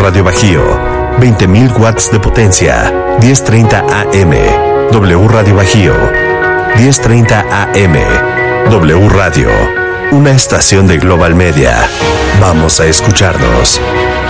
Radio Bajío, 20.000 watts de potencia, 10:30 AM. W Radio Bajío, 10:30 AM. W Radio, una estación de Global Media. Vamos a escucharnos.